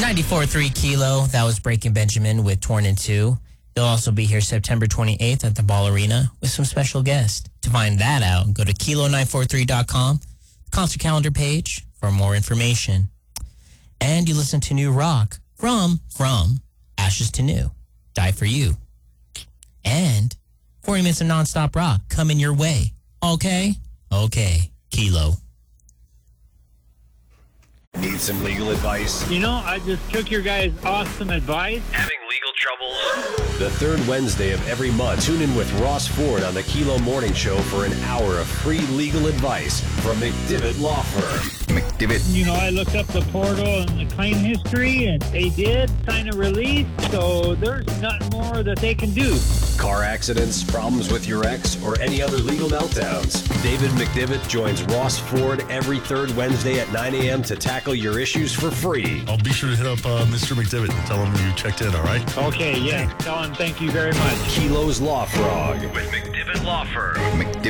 94.3 Kilo. That was Breaking Benjamin with Torn in Two. They'll also be here September 28th at the Ball Arena with some special guests. To find that out, go to kilo943.com, concert calendar page for more information. And you listen to new rock from Ashes to New, Die For You. And 40 minutes of nonstop rock coming your way. Okay? Okay. Kilo. Need some legal advice? You know, I just took your guys' awesome advice. Having legal troubles? The third Wednesday of every month, tune in with Ross Ford on the Kilo Morning Show for an hour of free legal advice from McDivitt Law Firm. McDivitt. You know, I looked up the portal and the claim history, and they did sign a release, so there's nothing more that they can do. Car accidents, problems with your ex, or any other legal meltdowns. David McDivitt joins Ross Ford every third Wednesday at 9 a.m. to tackle your issues for free. I'll be sure to hit up Mr. McDivitt and tell him you checked in, all right? Okay, yes. Tell him thank you very much. Kilo's Law Frog with McDivitt Law Firm. McDivitt.